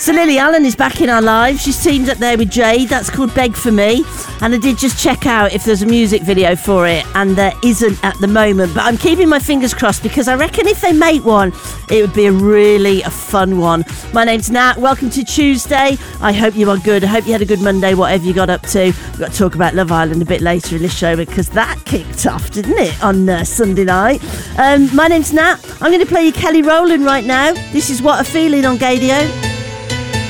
So Lily Allen is back in our lives. She's teamed up there with Jade. That's called Beg For Me. And I did just check out if there's a music video for it, and there isn't at the moment. But I'm keeping my fingers crossed, because I reckon if they make one, it would be a fun one. My name's Nat. Welcome to Tuesday. I hope you are good. I hope you had a good Monday, whatever you got up to. We've got to talk about Love Island a bit later in this show, because that kicked off, didn't it, on Sunday night. My name's Nat. I'm going to play you Kelly Rowland right now. This is What a Feeling on Gadio.